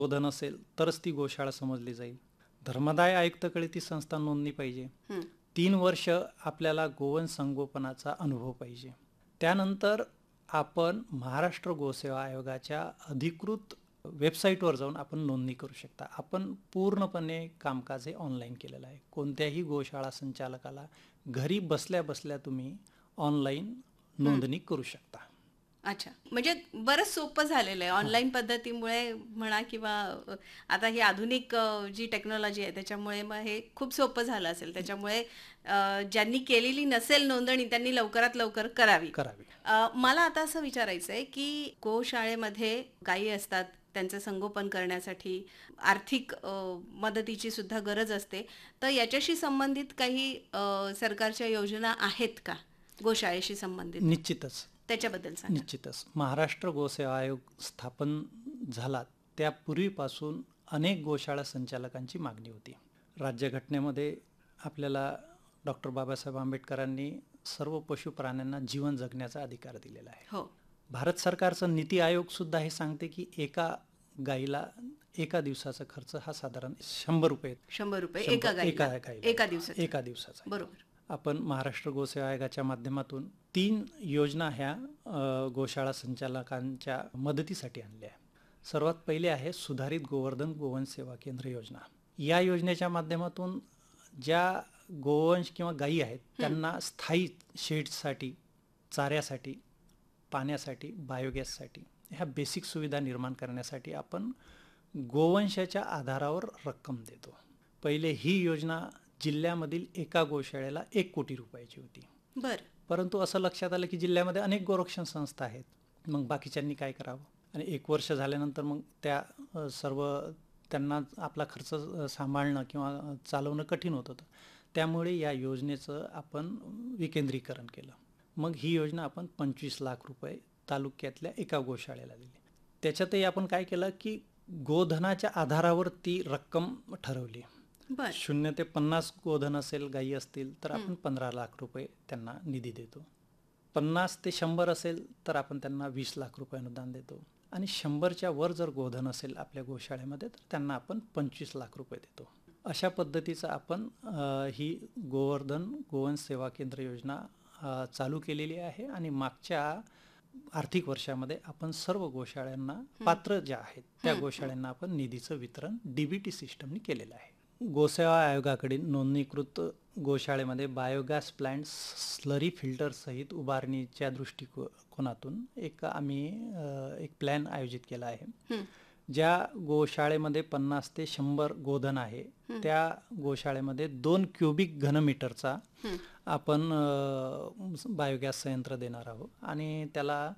गोधन असेल तरच ती गोशाळा समजली जाईल. धर्मदाय आयुक्तकडे ती संस्था नोंदणी पाहिजे. 3 वर्ष आपल्याला गोवन संगोपनाचा अनुभव पाहिजे. त्यानंतर आपण महाराष्ट्र गोसेवा आयोगाच्या अधिकृत वेबसाईटवर जाऊन आपण नोंदणी करू शकता. आपण पूर्णपणे कामकाज हे ऑनलाईन केलेलं आहे. कोणत्याही गोशाळा संचालकाला घरी बसल्या बसल्या तुम्ही ऑनलाईन नोंदणी करू शकता. अच्छा, म्हणजे बरंच सोपं झालेलं आहे ऑनलाईन पद्धतीमुळे म्हणा, किंवा आता ही आधुनिक जी टेक्नॉलॉजी आहे त्याच्यामुळे मग हे खूप सोपं झालं असेल. त्याच्यामुळे ज्यांनी केलेली नसेल नोंदणी त्यांनी लवकरात लवकर करावी. मला आता असं विचारायचं आहे की गोशाळेमध्ये गायी असतात, त्यांचं संगोपन करण्यासाठी आर्थिक मदतीची सुद्धा गरज असते. तर याच्याशी संबंधित काही सरकारच्या योजना आहेत का गोशाळेशी संबंधित? निश्चितच त्याच्याबद्दल सांगा. निश्चितच महाराष्ट्र गोसेवा आयोग स्थापन झाला त्यापूर्वीपासून अनेक गोशाळा संचालकांची मागणी होती. राज्यघटनेमध्ये आपल्याला डॉक्टर बाबासाहेब आंबेडकरांनी सर्व पशुप्राण्यांना जीवन जगण्याचा अधिकार दिलेला आहे. हो. भारत सरकारचं नीती आयोग सुद्धा हे सांगते की एका गाईला एका दिवसाचा खर्च हा साधारण 100 रुपये एका दिवसाचा. बरोबर. आपण महाराष्ट्र गोसेवा आयोगाच्या माध्यमातून 3 योजना ह्या गोशाळा संचालकांच्या मदतीसाठी आणल्या आहे. सर्वात पहिले आहे सुधारित गोवर्धन गोवंश सेवा केंद्र योजना. या योजनेच्या माध्यमातून ज्या गोवंश किंवा गायी आहेत त्यांना स्थायी शेडसाठी, चाऱ्यासाठी, पाण्यासाठी, बायोगॅससाठी ह्या बेसिक सुविधा निर्माण करण्यासाठी आपण गोवंशाच्या आधारावर रक्कम देतो. पहिले ही योजना जिल्ह्यामधील एका गोशाळेला 1 कोटी रुपयाची होती. परंतु असं लक्षात आलं की जिल्ह्यामध्ये अनेक गोरक्षण संस्था आहेत. मग बाकीच्यांनी काय करावं, आणि 1 वर्ष झाल्यानंतर मग त्या सर्व त्यांना आपला खर्च सांभाळणं किंवा चालवणं कठीण होत होतं. त्यामुळे या योजनेचं आपण विकेंद्रीकरण केलं. मग ही योजना आपण 25 लाख रुपये तालुक्यातल्या एका गोशाळेला दिली. त्याच्यातही आपण काय केलं की गोधनाच्या आधारावर ती रक्कम ठरवली. 0 ते 50 गोधन असेल, गायी असतील तर आपण 15 लाख रुपये त्यांना निधी देतो. 50 ते 100 असेल तर आपण त्यांना 20 लाख रुपये अनुदान देतो. आणि 100च्या वर जर गोधन असेल आपल्या गोशाळेमध्ये तर त्यांना आपण 25 लाख रुपये देतो. अशा पद्धतीचं आपण ही गोवर्धन गोवंश सेवा केंद्र योजना चालू केलेली आहे. आणि मागच्या आर्थिक वर्षामध्ये आपण सर्व गोशाळ्यांना पात्र ज्या आहेत त्या गोशाळ्यांना आपण निधीचं वितरण DBT सिस्टमने केलेलं आहे. गोसेवा आयोगाकडील नोंदणीकृत गोशाळेमध्ये बायोगॅस प्लांट स्लरी फिल्टर सहित उभारणीच्या दृष्टिकोनातून आम्ही एक प्लॅन आयोजित केला आहे. ज्या गोशाळेमध्ये 50 ते 100 गोधन आहे त्या गोशाळेमध्ये 2 क्युबिक घनमीटरचा आपण बायोगॅस संयंत्र देणार आहोत. आणि त्याला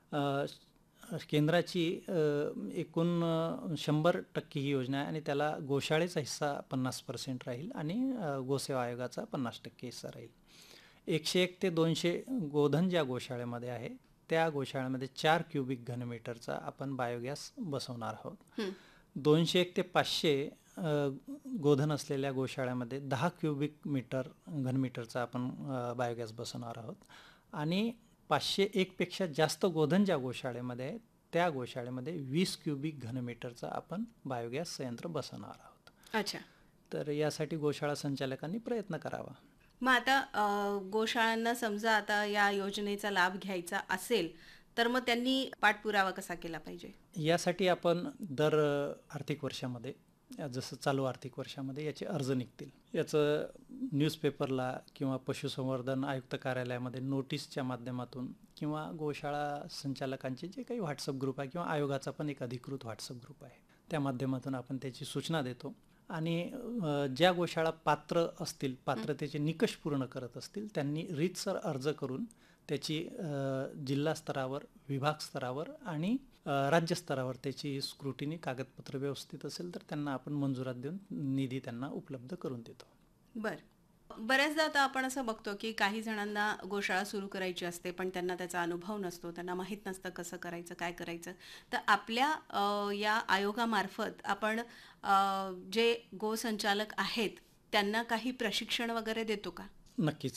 केंद्राची एकूण 100% ही योजना आहे. आणि त्याला गोशाळेचा हिस्सा 50% राहील आणि गोसेवा आयोगाचा 50% हिस्सा राहील. 101 ते 200 गोधन ज्या गोशाळेमध्ये आहे त्या गोशाळेमध्ये 4 क्युबिक घनमीटरचा आपण बायोगॅस बसवणार आहोत. 201 ते 500 गोधन असलेल्या गोशाळ्यामध्ये 10 क्युबिक घनमीटरचा आपण बायोगॅस बसवणार आहोत. आणि 501 पेक्षा जास्त गोधन ज्या गोशाळेमध्ये आहे त्या गोशाळेमध्ये 20 क्युबिक घनमीटरचा आपण बायोगॅस संयंत्र बसवणार आहोत. अच्छा. तर यासाठी गोशाळा संचालकांनी प्रयत्न करावा. मग आता गोशाळांना समजा आता या योजनेचा लाभ घ्यायचा असेल तर मग त्यांनी पाठपुरावा कसा केला पाहिजे? यासाठी आपण दर आर्थिक वर्षामध्ये, जसं चालू आर्थिक वर्षामध्ये याचे अर्ज निघतील, याचं न्यूजपेपरला किंवा पशुसंवर्धन आयुक्त कार्यालयामध्ये नोटीसच्या माध्यमातून किंवा गोशाळा संचालकांचे जे काही व्हॉट्सअप ग्रुप आहे किंवा आयोगाचा पण एक अधिकृत व्हॉट्सअप ग्रुप आहे त्या माध्यमातून आपण त्याची सूचना देतो. आणि ज्या गोशाळा पात्र असतील, पात्रतेचे निकष पूर्ण करत असतील त्यांनी रीतसर अर्ज करून त्याची जिल्हा स्तरावर, विभाग स्तरावर आणि राज्य स्तरावर त्याची स्क्रुटिनी, कागदपत्र व्यवस्थित असेल तर त्यांना आपण मंजुरात देऊन निधी त्यांना उपलब्ध करून देतो. बऱ्याचदा आता आपण असं बघतो की काही जणांना गोशाळा सुरू करायची असते पण त्यांना त्याचा अनुभव नसतो, त्यांना माहीत नसतं कसं करायचं, काय करायचं. तर आपल्या या आयोगामार्फत आपण जे गोसंचालक आहेत त्यांना काही प्रशिक्षण वगैरे देतो का? नक्कीच.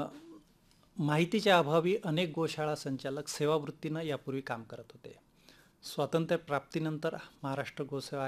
माहितीच्या अभावी अनेक गोशाळा संचालक सेवावृत्तीनं यापूर्वी काम करत होते. स्वातंत्र्य प्राप्तीनंतर महाराष्ट्र गोसेवा